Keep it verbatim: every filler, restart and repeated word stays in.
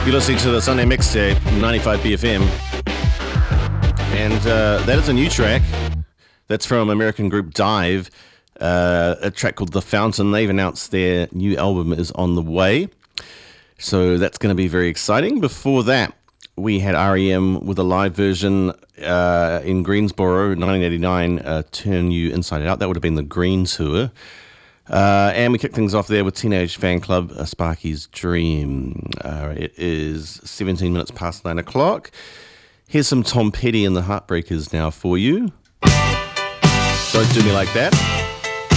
You're listening to the Sunday Mixtape, ninety-five B F M. And uh, that is a new track. That's from American group Dive, uh, a track called The Fountain. They've announced their new album is on the way. So that's going to be very exciting. Before that, we had R E M with a live version uh, in Greensboro, nineteen eighty-nine, uh, Turn You Inside Out. That would have been the Green Tour. Uh, and we kicked things off there with Teenage Fan Club, uh, Sparky's Dream. Uh, it is seventeen minutes past nine o'clock. Here's some Tom Petty and the Heartbreakers now for you. Don't Do Me Like That.